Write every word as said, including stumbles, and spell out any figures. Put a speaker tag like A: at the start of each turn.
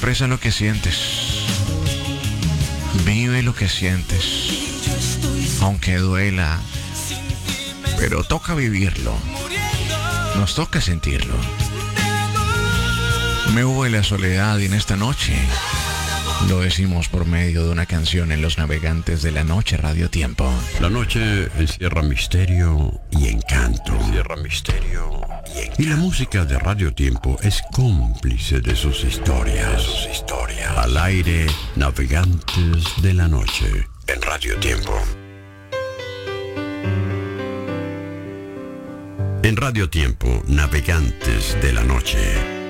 A: Expresa lo que sientes. Vive lo que sientes. Aunque duela, pero toca vivirlo. Nos toca sentirlo. Me hubo en la soledad y en esta noche lo decimos por medio de una canción en Los Navegantes de la Noche Radio Tiempo.
B: La noche encierra misterio y encanto. Encierra misterio y encanto. Y la música de Radio Tiempo es cómplice de sus historias. De sus historias. Al aire, Navegantes de la Noche en Radio Tiempo. En Radio Tiempo, Navegantes de la Noche.